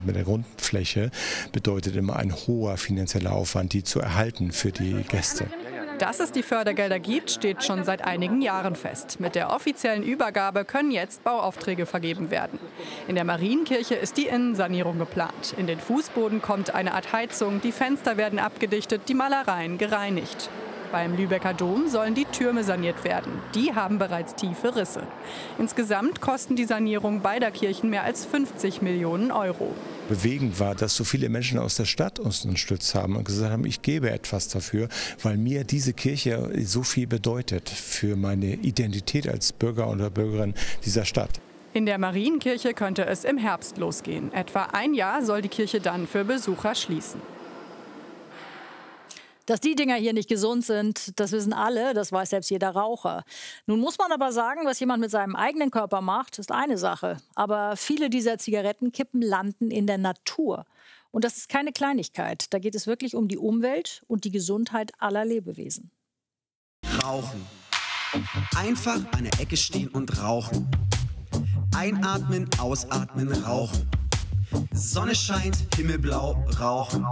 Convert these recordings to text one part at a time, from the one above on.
Mit der Grundfläche bedeutet immer ein hoher finanzieller Aufwand, die zu erhalten für die Gäste. Dass es die Fördergelder gibt, steht schon seit einigen Jahren fest. Mit der offiziellen Übergabe können jetzt Bauaufträge vergeben werden. In der Marienkirche ist die Innensanierung geplant. In den Fußboden kommt eine Art Heizung, die Fenster werden abgedichtet, die Malereien gereinigt. Beim Lübecker Dom sollen die Türme saniert werden. Die haben bereits tiefe Risse. Insgesamt kosten die Sanierung beider Kirchen mehr als 50 Millionen Euro. Bewegend war, dass so viele Menschen aus der Stadt uns unterstützt haben und gesagt haben, ich gebe etwas dafür, weil mir diese Kirche so viel bedeutet für meine Identität als Bürger oder Bürgerin dieser Stadt. In der Marienkirche könnte es im Herbst losgehen. Etwa ein Jahr soll die Kirche dann für Besucher schließen. Dass die Dinger hier nicht gesund sind, das wissen alle, das weiß selbst jeder Raucher. Nun muss man aber sagen, was jemand mit seinem eigenen Körper macht, ist eine Sache. Aber viele dieser Zigarettenkippen landen in der Natur. Und das ist keine Kleinigkeit. Da geht es wirklich um die Umwelt und die Gesundheit aller Lebewesen. Rauchen. Einfach an der Ecke stehen und rauchen. Einatmen, ausatmen, rauchen. Sonne scheint, himmelblau, rauchen.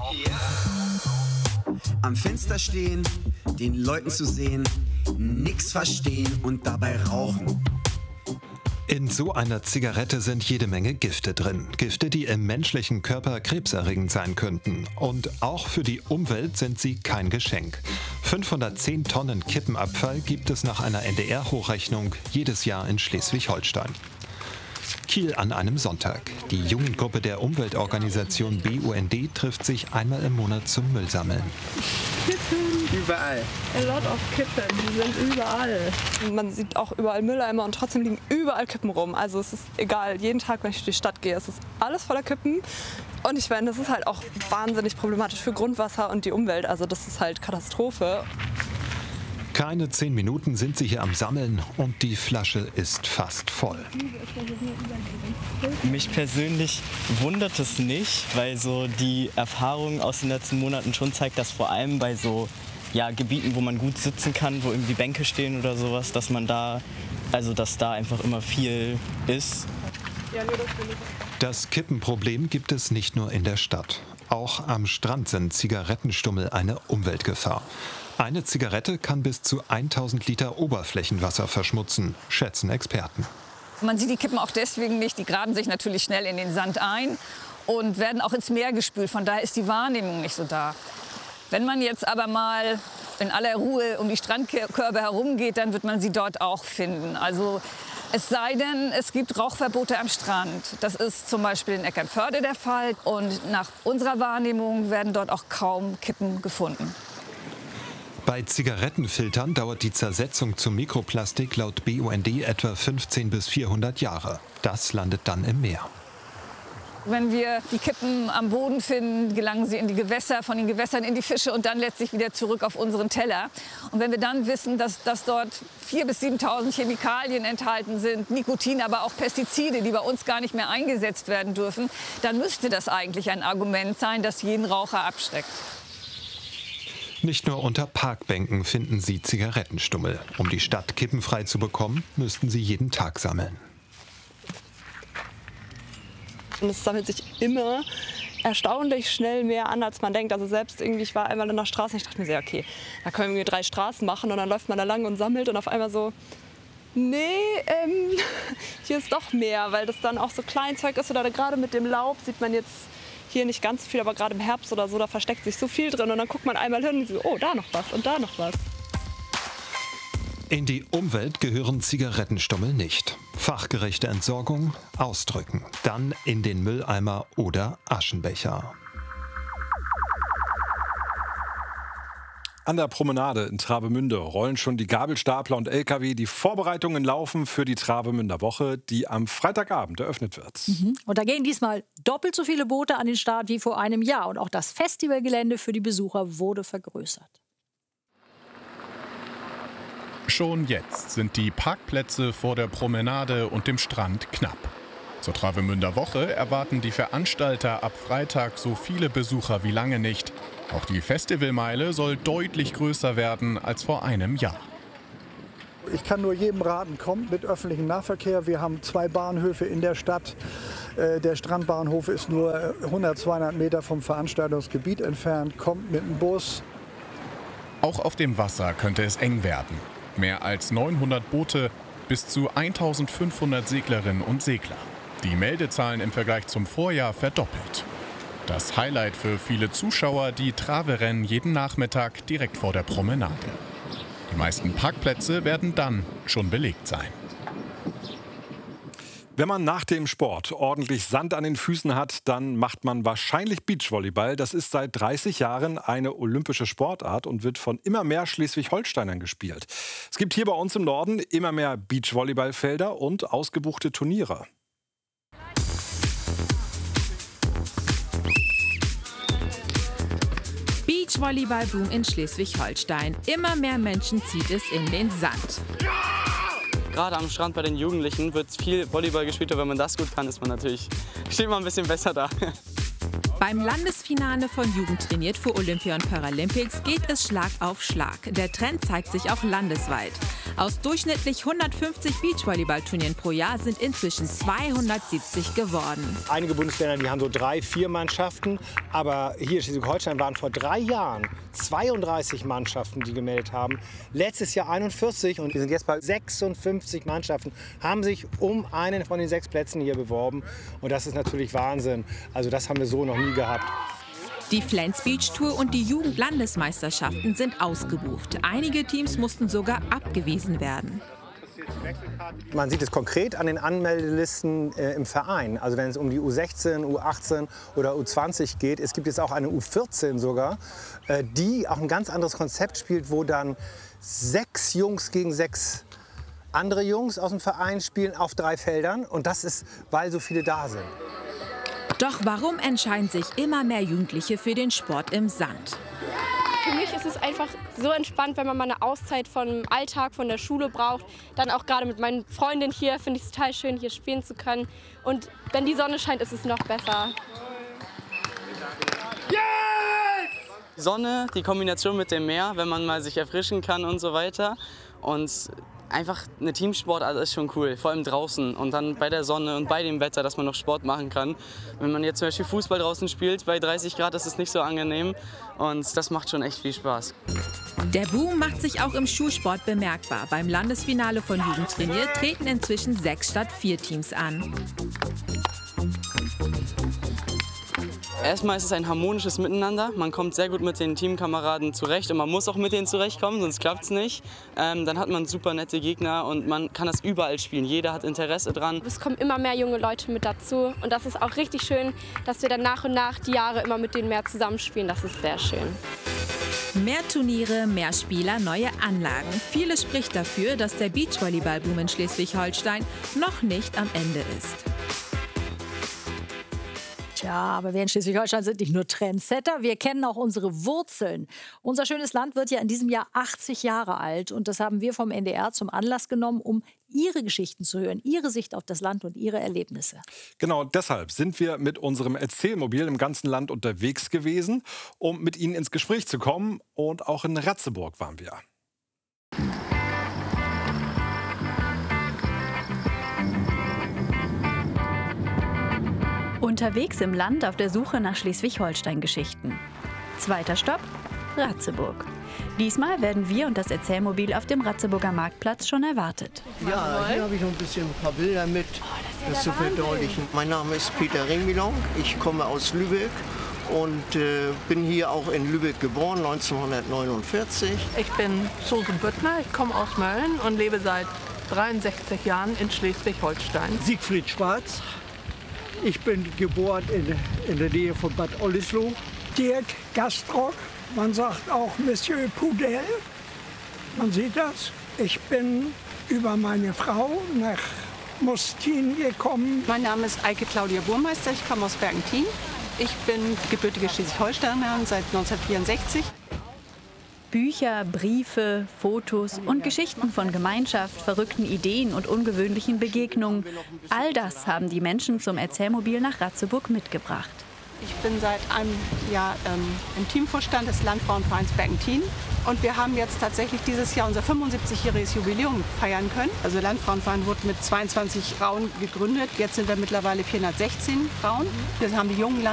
Am Fenster stehen, den Leuten zu sehen, nix verstehen und dabei rauchen. In so einer Zigarette sind jede Menge Gifte drin. Gifte, die im menschlichen Körper krebserregend sein könnten. Und auch für die Umwelt sind sie kein Geschenk. 510 Tonnen Kippenabfall gibt es nach einer NDR-Hochrechnung jedes Jahr in Schleswig-Holstein. Kiel an einem Sonntag. Die Jugendgruppe der Umweltorganisation BUND trifft sich einmal im Monat zum Müllsammeln. Kippen. Überall. A lot of Kippen, die sind überall. Man sieht auch überall Mülleimer und trotzdem liegen überall Kippen rum. Also es ist egal, jeden Tag, wenn ich durch die Stadt gehe, es ist alles voller Kippen. Und ich meine, das ist halt auch wahnsinnig problematisch für Grundwasser und die Umwelt. Also das ist halt Katastrophe. Keine 10 Minuten sind sie hier am Sammeln und die Flasche ist fast voll. Mich persönlich wundert es nicht, weil so die Erfahrung aus den letzten Monaten schon zeigt, dass vor allem bei so Gebieten, wo man gut sitzen kann, wo irgendwie Bänke stehen oder sowas, dass man da, dass da einfach immer viel ist. Das Kippenproblem gibt es nicht nur in der Stadt. Auch am Strand sind Zigarettenstummel eine Umweltgefahr. Eine Zigarette kann bis zu 1000 Liter Oberflächenwasser verschmutzen, schätzen Experten. Man sieht die Kippen auch deswegen nicht, die graben sich natürlich schnell in den Sand ein und werden auch ins Meer gespült. Von daher ist die Wahrnehmung nicht so da. Wenn man jetzt aber mal in aller Ruhe um die Strandkörbe herumgeht, dann wird man sie dort auch finden. Also es sei denn, es gibt Rauchverbote am Strand. Das ist zum Beispiel in Eckernförde der Fall. Und nach unserer Wahrnehmung werden dort auch kaum Kippen gefunden. Bei Zigarettenfiltern dauert die Zersetzung zum Mikroplastik laut BUND etwa 15 bis 400 Jahre. Das landet dann im Meer. Wenn wir die Kippen am Boden finden, gelangen sie in die Gewässer, von den Gewässern in die Fische und dann letztlich wieder zurück auf unseren Teller. Und wenn wir dann wissen, dass dort 4.000 bis 7.000 Chemikalien enthalten sind, Nikotin, aber auch Pestizide, die bei uns gar nicht mehr eingesetzt werden dürfen, dann müsste das eigentlich ein Argument sein, das jeden Raucher abschreckt. Nicht nur unter Parkbänken finden sie Zigarettenstummel. Um die Stadt kippenfrei zu bekommen, müssten sie jeden Tag sammeln. Und es sammelt sich immer erstaunlich schnell mehr an, als man denkt. Also selbst irgendwie, ich war einmal in der Straße und ich dachte mir sehr, okay, da können wir 3 Straßen machen und dann läuft man da lang und sammelt und auf einmal so, nee, hier ist doch mehr, weil das dann auch so Kleinzeug ist oder gerade mit dem Laub sieht man jetzt hier nicht ganz so viel, aber gerade im Herbst oder so, da versteckt sich so viel drin und dann guckt man einmal hin und so, oh, da noch was und da noch was. In die Umwelt gehören Zigarettenstummel nicht. Fachgerechte Entsorgung, ausdrücken, dann in den Mülleimer oder Aschenbecher. An der Promenade in Travemünde rollen schon die Gabelstapler und LKW. Die Vorbereitungen laufen für die Travemünder Woche, die am Freitagabend eröffnet wird. Und da gehen diesmal doppelt so viele Boote an den Start wie vor einem Jahr. Und auch das Festivalgelände für die Besucher wurde vergrößert. Schon jetzt sind die Parkplätze vor der Promenade und dem Strand knapp. Zur Travemünder Woche erwarten die Veranstalter ab Freitag so viele Besucher wie lange nicht. Auch die Festivalmeile soll deutlich größer werden als vor einem Jahr. Ich kann nur jedem raten, kommt mit öffentlichem Nahverkehr. Wir haben 2 Bahnhöfe in der Stadt. Der Strandbahnhof ist nur 100, 200 Meter vom Veranstaltungsgebiet entfernt. Kommt mit dem Bus. Auch auf dem Wasser könnte es eng werden. Mehr als 900 Boote, bis zu 1500 Seglerinnen und Segler. Die Meldezahlen im Vergleich zum Vorjahr verdoppelt. Das Highlight für viele Zuschauer, die Trave-Rennen jeden Nachmittag direkt vor der Promenade. Die meisten Parkplätze werden dann schon belegt sein. Wenn man nach dem Sport ordentlich Sand an den Füßen hat, dann macht man wahrscheinlich Beachvolleyball. Das ist seit 30 Jahren eine olympische Sportart und wird von immer mehr Schleswig-Holsteinern gespielt. Es gibt hier bei uns im Norden immer mehr Beachvolleyballfelder und ausgebuchte Turniere. Beachvolleyball-Boom in Schleswig-Holstein. Immer mehr Menschen zieht es in den Sand. Gerade am Strand bei den Jugendlichen wird viel Volleyball gespielt und wenn man das gut kann, steht man ein bisschen besser da. Beim Landesfinale von Jugend trainiert für Olympia und Paralympics geht es Schlag auf Schlag. Der Trend zeigt sich auch landesweit. Aus durchschnittlich 150 Beachvolleyball-Turnieren pro Jahr sind inzwischen 270 geworden. Einige Bundesländer, die haben so 3, 4 Mannschaften. Aber hier in Schleswig-Holstein waren vor 3 Jahren 32 Mannschaften, die gemeldet haben. Letztes Jahr 41 und wir sind jetzt bei 56 Mannschaften, haben sich um einen von den 6 Plätzen hier beworben. Und das ist natürlich Wahnsinn. Also das haben wir so noch nie gehabt. Die Flens Beach Tour und die Jugendlandesmeisterschaften sind ausgebucht. Einige Teams mussten sogar abgewiesen werden. Man sieht es konkret an den Anmeldelisten im Verein. Also wenn es um die U16, U18 oder U20 geht. Es gibt jetzt auch eine U14 sogar, die auch ein ganz anderes Konzept spielt, wo dann 6 Jungs gegen 6 andere Jungs aus dem Verein spielen auf 3 Feldern. Und das ist, weil so viele da sind. Doch warum entscheiden sich immer mehr Jugendliche für den Sport im Sand? Für mich ist es einfach so entspannt, wenn man mal eine Auszeit vom Alltag, von der Schule braucht. Dann auch gerade mit meinen Freundinnen hier finde ich es total schön, hier spielen zu können. Und wenn die Sonne scheint, ist es noch besser. Die Sonne, die Kombination mit dem Meer, wenn man mal sich erfrischen kann und so weiter. Und einfach eine Teamsportart ist schon cool, vor allem draußen und dann bei der Sonne und bei dem Wetter, dass man noch Sport machen kann. Wenn man jetzt zum Beispiel Fußball draußen spielt, bei 30 Grad ist es nicht so angenehm und das macht schon echt viel Spaß. Der Boom macht sich auch im Schulsport bemerkbar. Beim Landesfinale von Jugend trainiert treten inzwischen 6 statt 4 Teams an. Erstmal ist es ein harmonisches Miteinander. Man kommt sehr gut mit den Teamkameraden zurecht und man muss auch mit denen zurechtkommen, sonst klappt es nicht. Dann hat man super nette Gegner und man kann das überall spielen. Jeder hat Interesse dran. Es kommen immer mehr junge Leute mit dazu und das ist auch richtig schön, dass wir dann nach und nach die Jahre immer mit denen mehr zusammenspielen. Das ist sehr schön. Mehr Turniere, mehr Spieler, neue Anlagen. Vieles spricht dafür, dass der Beachvolleyball-Boom in Schleswig-Holstein noch nicht am Ende ist. Ja, aber wir in Schleswig-Holstein sind nicht nur Trendsetter, wir kennen auch unsere Wurzeln. Unser schönes Land wird ja in diesem Jahr 80 Jahre alt und das haben wir vom NDR zum Anlass genommen, um Ihre Geschichten zu hören, Ihre Sicht auf das Land und Ihre Erlebnisse. Genau deshalb sind wir mit unserem Erzählmobil im ganzen Land unterwegs gewesen, um mit Ihnen ins Gespräch zu kommen. Und auch in Ratzeburg waren wir. Unterwegs im Land auf der Suche nach Schleswig-Holstein-Geschichten. Zweiter Stopp, Ratzeburg. Diesmal werden wir und das Erzählmobil auf dem Ratzeburger Marktplatz schon erwartet. Ja, hier habe ich noch ein paar Bilder mit, das zu verdeutlichen. Mein Name ist Peter Ringmilong, ich komme aus Lübeck und bin hier auch in Lübeck geboren, 1949. Ich bin Susan Büttner, ich komme aus Mölln und lebe seit 63 Jahren in Schleswig-Holstein. Siegfried Schwarz. Ich bin geboren in der Nähe von Bad Oldesloe. Dirk Gastrock, man sagt auch Monsieur Pudel. Man sieht das. Ich bin über meine Frau nach Mustin gekommen. Mein Name ist Eike Claudia Burmeister, ich komme aus Bergentin. Ich bin gebürtige Schleswig-Holsteinerin seit 1964. Bücher, Briefe, Fotos und Geschichten von Gemeinschaft, verrückten Ideen und ungewöhnlichen Begegnungen. All das haben die Menschen zum Erzählmobil nach Ratzeburg mitgebracht. Ich bin seit einem Jahr im Teamvorstand des Landfrauenvereins Bergentin. Und wir haben jetzt tatsächlich dieses Jahr unser 75-jähriges Jubiläum feiern können. Also der Landfrauenverein wurde mit 22 Frauen gegründet. Jetzt sind wir mittlerweile 416 Frauen. Wir haben die jungen